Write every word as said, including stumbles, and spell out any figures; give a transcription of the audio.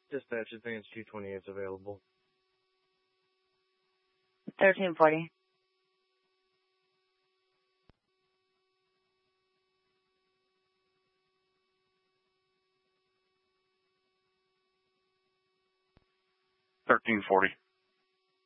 Dispatch Advance two twenty-eight is available. thirteen forty. thirteen forty.